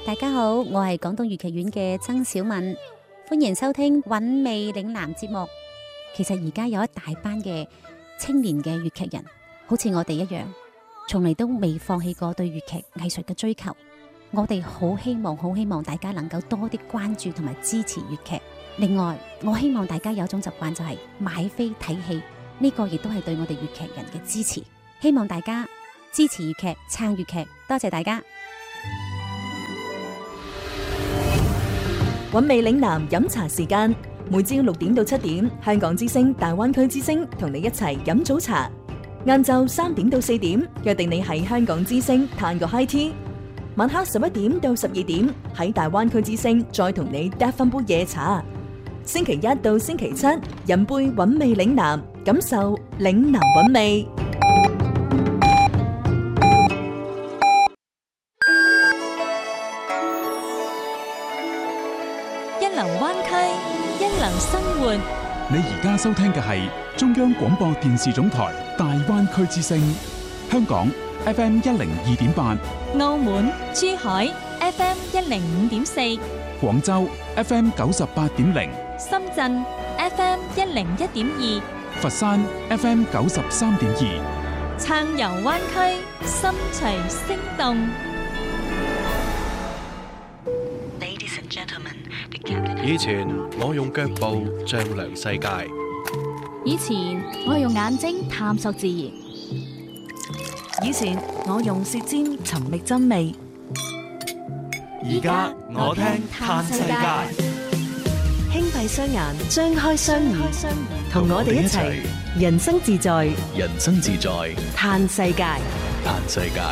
大家好，我係廣東粵劇院嘅曾小敏，歡迎收聽韻味嶺南節目。其實而家有一大班嘅青年嘅粵劇人，好似我哋一樣，從嚟都未放棄過對粵劇藝術嘅追求。我哋好希望大家能夠多啲關注同埋支持粵劇。另外，我希望大家有一種習慣，就係買飛睇戲，呢個亦都係對我哋粵劇人嘅支持。希望大家支持粵劇，撐粵劇，多謝大家。 韻味嶺南飲茶時間，每朝6點到7點，香港之聲、大灣區之聲同你一齊飲早茶。晏晝3點到4點，約定你喺香港之聲嘆個 high tea。晚黑11點到12點，喺大灣區之聲再同你嗒翻杯夜茶。星期一到星期七，飲杯韻味嶺南，感受嶺南韻味。 一流灣區，一流生活。 你而家收聽嘅係中央廣播電視總台大灣區之聲，香港 FM 102.8， 澳門、珠海 FM 105.4， 廣州 FM 98.0， 深圳 FM 101.2， 佛山 FM 93.2。 暢遊灣區，心隨聲動。 以前我用腳步丈量世界， 以前我用眼睛探索自然， 以前我用舌尖尋覓真味， 而家我聽嘆世界。 輕閉雙眼，張開雙耳，同我哋一齊人生自在， 人生自在， 嘆世界， 嘆世界。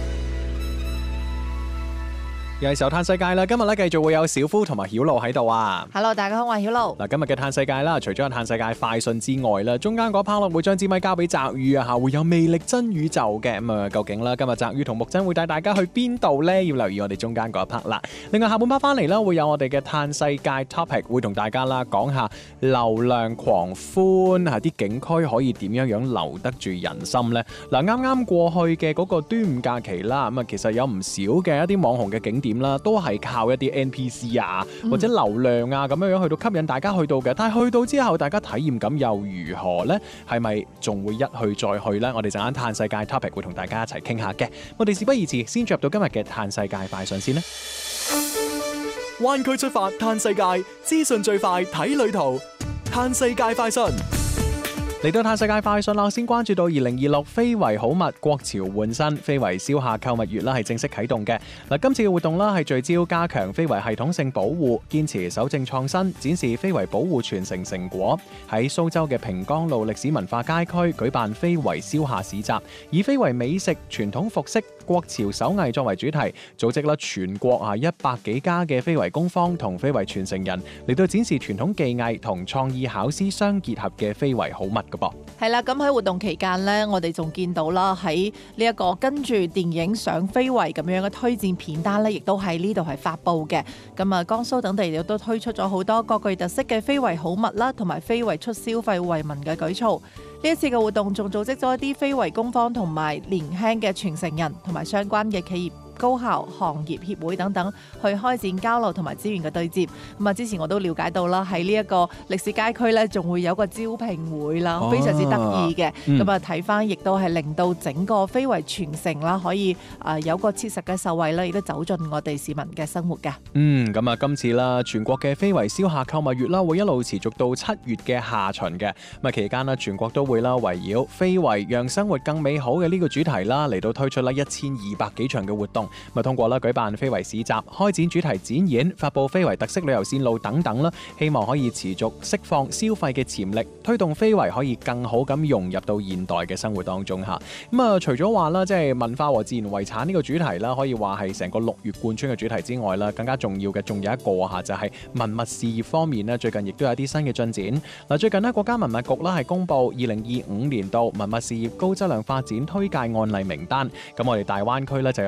又係時候嘆世界啦！今日咧繼續會有小夫同埋曉露喺度啊 ！Hello， 大家好，我係曉露。 嗱，今日嘅嘆世界啦，除咗有嘆世界快訊之外啦，中間嗰 part 會將支咪交俾澤宇啊，會有魅力真宇宙嘅咁啊！究竟啦，今日澤宇同木真會帶大家去邊度呢？要留意我哋中間嗰一 part 啦。另外下半 part 翻嚟啦，會有我哋嘅嘆世界 topic， 會同大家啦講下流量狂歡啊，啲景區可以點樣留得住人心呢？嗱，啱啱過去嘅嗰個端午假期啦，咁啊，其實有唔少嘅一啲網紅嘅景點啦，都係靠一啲 NPC 啊或者流量啊咁樣去到吸引大家去到嘅。但係去到之後，大家體驗感又如何呢？係咪仲會一去再去呢？我哋陣間嘆世界 topic 會同大家一齊傾下嘅。我哋事不宜遲，先進入到今日嘅嘆世界快訊先啦。 灣區出發嘆世界，資訊最快睇旅途，嘆世界快訊。 嚟到嘆世界快訊啦，先關注到2026非遺好物國潮換新，非遺燒夏購物月啦係正式啟動嘅。嗱，今次嘅活動啦係聚焦加強非遺系統性保護，堅持守正創新，展示非遺保護傳承成果。喺蘇州嘅平江路歷史文化街區舉辦非遺燒夏市集，以非遺美食、傳統服飾、國潮手藝作為主題，組織啦全國100幾家嘅非遺工坊同非遺傳承人嚟到展示傳統技藝同創意巧思相結合嘅非遺好物。 係啦，咁喺活動期間呢，我哋仲見到啦，喺呢一個跟住電影上非遺咁樣嘅推薦片單呢，亦都喺呢度係發布嘅。咁啊，江蘇等地亦都推出咗好多各具特色嘅非遺好物啦，同埋非遺促消費惠民嘅舉措。呢一次嘅活動仲組織咗一啲非遺工坊同埋年輕嘅傳承人同埋相關嘅企業、高校、行業協會等等去開展交流同埋資源嘅對接。咁啊，之前我都了解到啦，喺呢一個歷史街區咧，仲會有個招聘會啦，非常之得意嘅。咁啊，睇翻亦都係令到整個非遺傳承啦，可以有個切實嘅受惠啦，亦都走進我哋市民嘅生活嘅。 咁啊，今次啦，全國嘅非遺燒夏購物月啦，會一路持續到7月嘅下旬嘅。咁啊，期間啦，全國都會啦圍繞非遺讓生活更美好嘅呢個主題啦，嚟到推出啦1200幾場嘅活動。通過啦舉辦非遺市集、開展主題展演、發佈非遺特色旅遊線路等等啦，希望可以持續釋放消費嘅潛力，推動非遺可以更好咁融入到現代嘅生活當中嚇。咁啊，除咗話啦，即係文化和自然遺產呢個主題啦，可以話係成個6月貫穿嘅主題之外啦，更加重要嘅仲有一個嚇，就係文物事業方面咧，最近亦都有啲新嘅進展。嗱，最近咧國家文物局啦係公布2025年度文物事業高質量發展推介案例名單，咁我哋大灣區咧就有一個案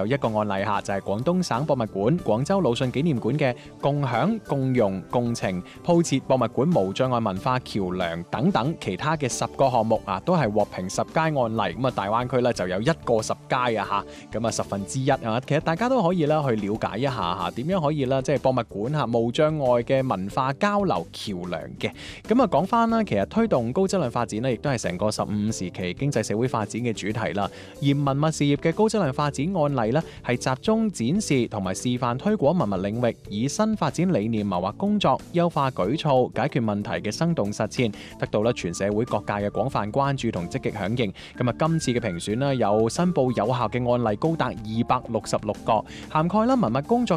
例下，就係廣東省博物館、廣州魯迅紀念館嘅共享、共用、共情、鋪設博物館無障礙文化橋樑等等其他嘅10個項目啊，都係獲評10佳案例。咁啊，大灣區咧就有1個10佳啊嚇，咁啊10分之一啊。其實大家都可以啦去了解一下嚇，點樣可以啦，即係博物館嚇無障礙嘅文化交流橋樑嘅。咁啊講翻啦，其實推動高質量發展呢，亦都係成個15時期經濟社會發展嘅主題啦。而文物事業嘅高質量發展案例呢，係集中展示同埋示範推廣文物領域，以新發展理念謀劃工作、優化舉措、解決問題嘅生動實踐，得到咧全社會各界嘅廣泛關注同積極響應。咁啊，今次嘅評選呢，有申報有效嘅案例高達266個，涵蓋啦文物工作